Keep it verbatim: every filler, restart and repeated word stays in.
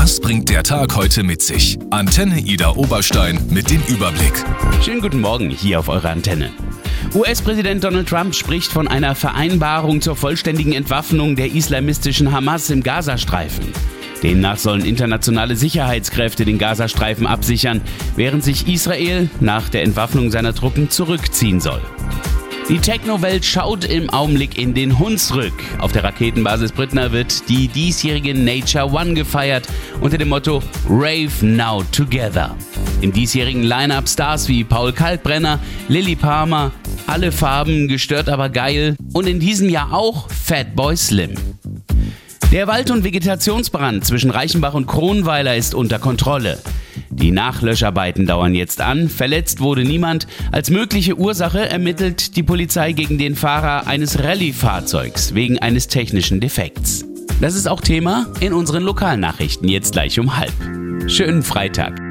Was bringt der Tag heute mit sich? Antenne Ida Oberstein mit dem Überblick. Schönen guten Morgen hier auf eurer Antenne. U S-Präsident Donald Trump spricht von einer Vereinbarung zur vollständigen Entwaffnung der islamistischen Hamas im Gazastreifen. Demnach sollen internationale Sicherheitskräfte den Gazastreifen absichern, während sich Israel nach der Entwaffnung seiner Truppen zurückziehen soll. Die Techno-Welt schaut im Augenblick in den Hunsrück. Auf der Raketenbasis Brittner wird die diesjährige Nature One gefeiert unter dem Motto Rave Now Together. Im diesjährigen Line-Up Stars wie Paul Kalkbrenner, Lilly Palmer, Alle Farben, gestört aber geil und in diesem Jahr auch Fatboy Slim. Der Wald- und Vegetationsbrand zwischen Reichenbach und Kronweiler ist unter Kontrolle. Die Nachlöscharbeiten dauern jetzt an, verletzt wurde niemand. Als mögliche Ursache ermittelt die Polizei gegen den Fahrer eines Rallye-Fahrzeugs wegen eines technischen Defekts. Das ist auch Thema in unseren Lokalnachrichten jetzt gleich um halb. Schönen Freitag.